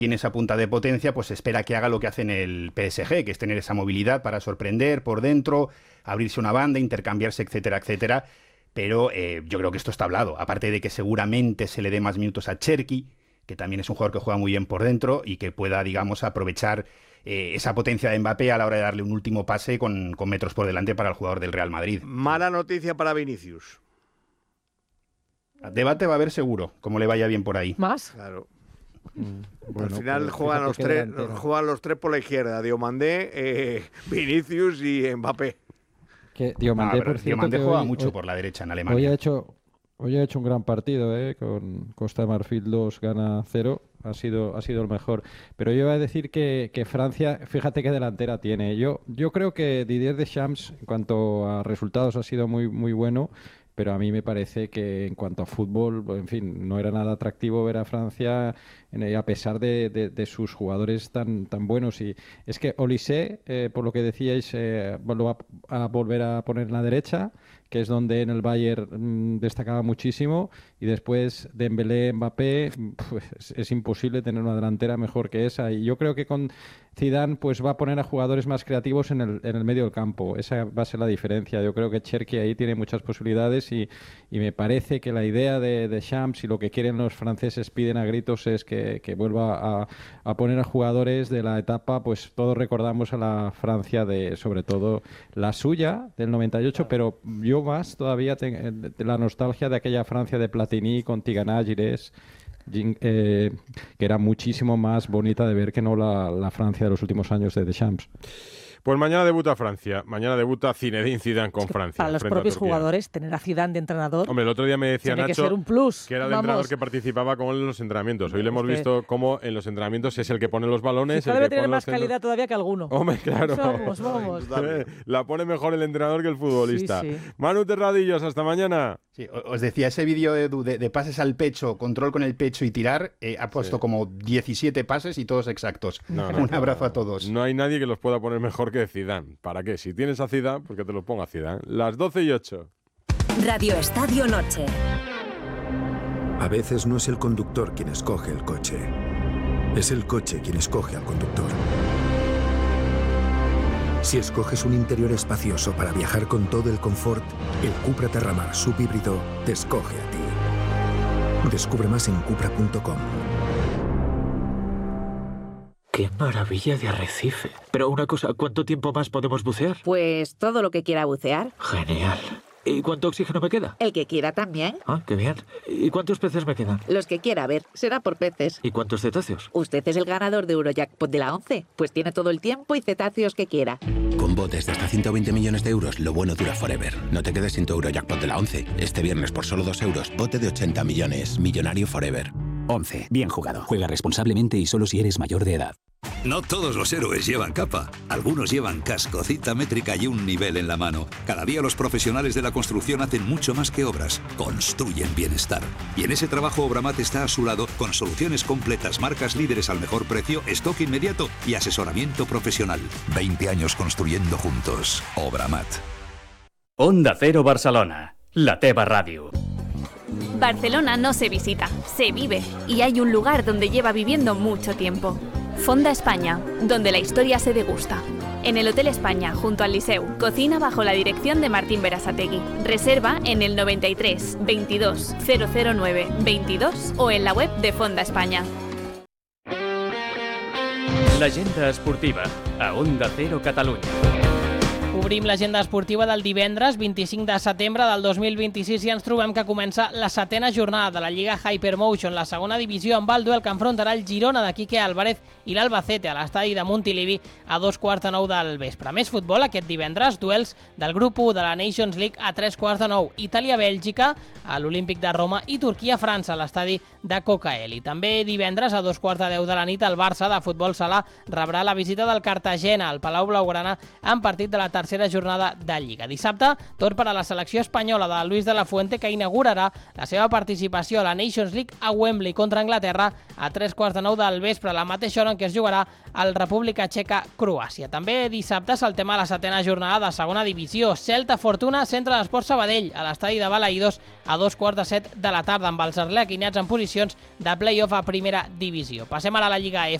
tiene esa punta de potencia, pues espera que haga lo que hace en el PSG, que es tener esa movilidad para sorprender por dentro, abrirse una banda, intercambiarse, etcétera, etcétera. Pero yo creo que esto está hablado. Aparte de que seguramente se le dé más minutos a Cherki, que también es un jugador que juega muy bien por dentro y que pueda, digamos, aprovechar esa potencia de Mbappé a la hora de darle un último pase con metros por delante para el jugador del Real Madrid. Mala noticia para Vinicius. Debate va a haber seguro, como le vaya bien por ahí. ¿Más? Claro. Bueno, al final pues juegan los tres por la izquierda, Diomandé, Vinicius y Mbappé. Que Diomandé, por cierto, Diomandé que juega hoy, mucho por la derecha en Alemania. Hoy ha hecho un gran partido, con Costa de Marfil 2, gana 0. Ha sido el mejor. Pero yo iba a decir que Francia, fíjate qué delantera tiene. Yo creo que Didier Deschamps, en cuanto a resultados, ha sido muy, muy bueno. Pero a mí me parece que en cuanto a fútbol, en fin, no era nada atractivo ver a Francia a pesar de sus jugadores tan buenos. Y es que Olise, por lo que decíais, lo va a volver a poner en la derecha, que es donde en el Bayern destacaba muchísimo, y después Dembélé, Mbappé, pues es imposible tener una delantera mejor que esa. Y yo creo que con Zidane pues va a poner a jugadores más creativos en el medio del campo. Esa va a ser la diferencia. Yo creo que Cherki ahí tiene muchas posibilidades y me parece que la idea de Champs y lo que quieren los franceses, piden a gritos, es que vuelva a poner a jugadores de la etapa, pues todos recordamos a la Francia sobre todo la suya del 98, pero yo más todavía la nostalgia de aquella Francia de Platini con Tigana, Girés, que era muchísimo más bonita de ver que no la Francia de los últimos años de Deschamps. Pues mañana debuta Francia, mañana debuta Zinedine Zidane con Francia. Para los propios jugadores, tener a Zidane de entrenador. Hombre, el otro día me decía tiene Nacho que ser un plus. Que era el entrenador que participaba con él en los entrenamientos. Hoy le hemos visto cómo en los entrenamientos es el que pone los balones. Debe tener más calidad todavía que alguno. Hombre, claro. Vamos. La pone mejor el entrenador que el futbolista. Sí. Manu Terradillos, hasta mañana. Sí, os decía, ese vídeo de pases al pecho, control con el pecho y tirar, ha puesto como 17 pases y todos exactos. Un abrazo a todos. No hay nadie que los pueda poner mejor que Zidane. ¿Para qué? Si tienes a Zidane, pues que te lo ponga Zidane. Las 12:08. Radio Estadio Noche. A veces no es el conductor quien escoge el coche. Es el coche quien escoge al conductor. Si escoges un interior espacioso para viajar con todo el confort, el Cupra Terramar subhíbrido te escoge a ti. Descubre más en cupra.com. ¡Qué maravilla de arrecife! Pero una cosa, ¿cuánto tiempo más podemos bucear? Pues todo lo que quiera bucear. Genial. ¿Y cuánto oxígeno me queda? El que quiera también. Ah, qué bien. ¿Y cuántos peces me quedan? Los que quiera ver. Será por peces. ¿Y cuántos cetáceos? Usted es el ganador de Eurojackpot de la 11. Pues tiene todo el tiempo y cetáceos que quiera. Con botes de hasta 120 millones de euros, lo bueno dura forever. No te quedes sin tu Eurojackpot de la 11. Este viernes por solo 2 euros, bote de 80 millones. Millonario forever. 11. Bien jugado. Juega responsablemente y solo si eres mayor de edad. No todos los héroes llevan capa. Algunos llevan casco, cinta métrica y un nivel en la mano. Cada día los profesionales de la construcción hacen mucho más que obras. Construyen bienestar. Y en ese trabajo Obramat está a su lado con soluciones completas, marcas líderes al mejor precio, stock inmediato y asesoramiento profesional. 20 años construyendo juntos. Obramat. Onda Cero Barcelona. La teva ràdio. Barcelona no se visita, se vive. Y hay un lugar donde lleva viviendo mucho tiempo. Fonda España, donde la historia se degusta. En el Hotel España, junto al Liceu, cocina bajo la dirección de Martín Berasategui. Reserva en el 93 22 009 22 o en la web de Fonda España. L'agenda esportiva a Onda Cero Catalunya. Obrim l'agenda esportiva del divendres 25 de setembre del 2026 i ens trobem que comença la 7ª jornada de la Lliga Hypermotion, la segona divisió, amb el duel que enfrontarà el Girona de Quique Álvarez i l'Albacete a l'estadi de Montilivi a 2:15 del vespre. Més futbol aquest divendres, duels del grup 1 de la Nations League a 3:15, Itàlia-Bèlgica a l'Olímpic de Roma i Turquia-França a l'estadi de Cocaeli. També divendres a 2:10 de la nit el Barça de futbol sala rebrà la visita del Cartagena al Palau Blaugrana en partit de la tercera jornada de Lliga. Dissabte, torn per a la selecció espanyola de Luis de la Fuente, que inaugurarà la seva participació a la Nations League a Wembley contra Anglaterra a 3:15 del vespre, la mateixa hora en què es jugarà al República Txeca-Croàcia. També dissabte saltem a la 7ª jornada de segona divisió. Celta Fortuna, Centre d'Esport Sabadell, a l'estadi de Balaïdos a 2:15 de la tarda, amb els arlequinats en posicions de play-off a primera divisió. Passem ara a la Lliga